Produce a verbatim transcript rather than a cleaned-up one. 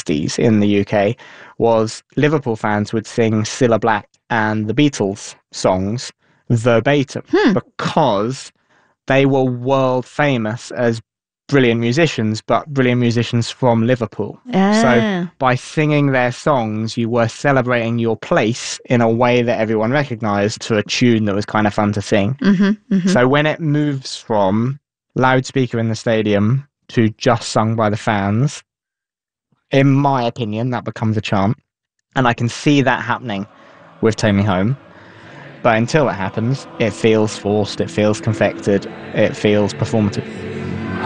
sixties in the U K was Liverpool fans would sing Cilla Black and the Beatles songs verbatim Hmm. because they were world famous as brilliant musicians, but brilliant musicians from Liverpool. Ah. So by singing their songs, you were celebrating your place in a way that everyone recognised to a tune that was kind of fun to sing. Mm-hmm, mm-hmm. So when it moves from loudspeaker in the stadium to just sung by the fans, in my opinion, that becomes a chant. And I can see that happening with Take Me Home. But until it happens, it feels forced, it feels confected, it feels performative.